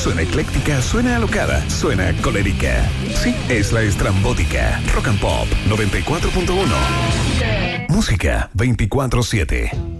Suena ecléctica, suena alocada, suena colérica. Sí, es la estrambótica. Rock and Pop 94.1. Música 24/7.